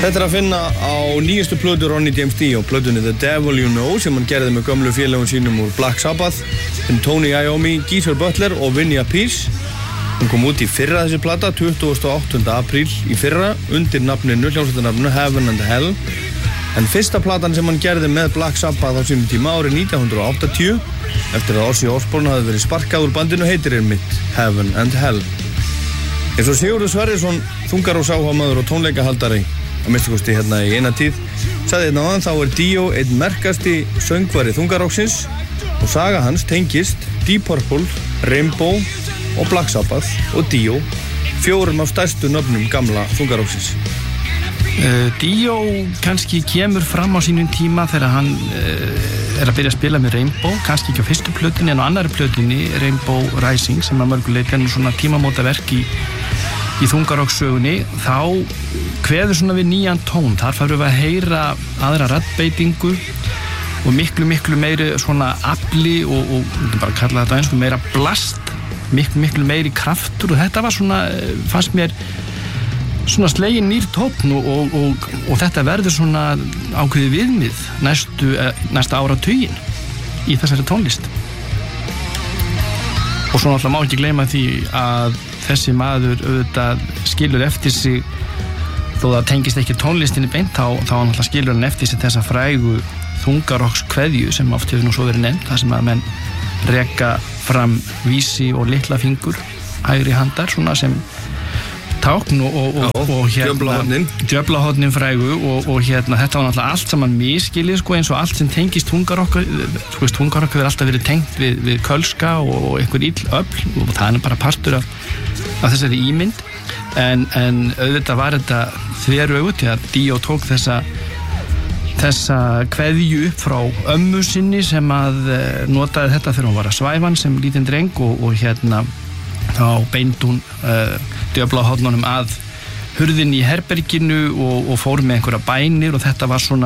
Þetta að finna á nýjustu plötu Ronny James Dio, plötunni The Devil You Know sem hann gerði með gömlu félögum sínum úr Black Sabbath, Tony Iommi, Geezer Butler og Vinnie Appice. Hún kom út í fyrra þessi plata, 28. apríl í fyrra, undir hljómsveitarnafninu Heaven and Hell. En fyrsta platan sem hann gerði með Black Sabbath á sínum tíma árið 1980, eftir að Ozzy Osbourne hafði verið sparkað úr bandinu, heitir einmitt Heaven and Hell. Eins og Sigurður Sverrisson, þungaróksáhugamaður og tónleikahaldari, að minnstakosti hérna í eina tíð, sagði hérna áðan, þá Dio einn merkasti söngvari þungaróksins og saga hans tengist Deep Purple, Rainbow og Black Sabbath og Dio, fjórum af stærstu nöfnum gamla þungaróksins. Dio kannski kemur fram á sínum tíma þegar hann að byrja að spila með Rainbow, kannski ekki á fyrstu plötunni en á annari plötunni, Rainbow Rising, sem að mörguleiti er svona tímamótaverk í þungarokssögunni. Þá kveður svona við nýjan tón, þar færum við að heyra aðra raddbeitingu og miklu meiri svona afli og bara kalla þetta eins og meira blast, miklu meiri kraftur, og þetta var svona, fannst mér svona slegin nýr tónn og þetta verður svona ákveðið viðmið næsta áratuginn í þessari tónlist. Og svo náttúrulega má ekki gleyma því að þessi maður auðvitað skilur eftir sig, þó það tengist ekki tónlistinni beint, þá náttúrulega skilur hann eftir sig þessa frægu þungarokkskveðju sem oft hefur nú svo verið nefnd, það sem að menn reka fram vísi og litla fingur hægri handar svona sem tákn og hérna djöflahornin frægu og hérna þetta var náttúrulega allt saman misskilið sko, eins og allt sem tengist þungarokk, þungarokk hefur alltaf verið tengt við kölska og einhver ill öfl og það er bara partur af þessari ímynd en auðvitað var þetta þveröfugt, því að Dio tók þessa kveðju upp frá ömmu sinni sem að notaði þetta þegar hún var að svæfa sem lítinn dreng og hérna þá beindi hún djöflahornunum að hurðinni í herberginu og fór með einhverja bænir og þetta var svona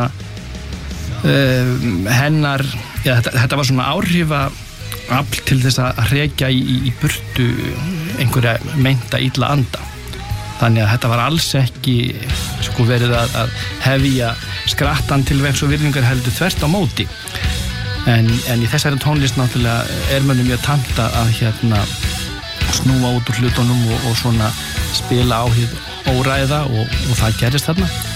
hennar, þetta var svona áhrifaafl til þess að hrekja í burtu einhverja meinta illa anda. Þannig að þetta var alls ekki sko verið að hefja skrattan til vegs og virðingar heldur þvert á móti. En í þessari tónlist náttúrulega er mönnum mjög tamt að hérna snúa út úr hlutunum og svona spila á hið óræða og það gerist þarna.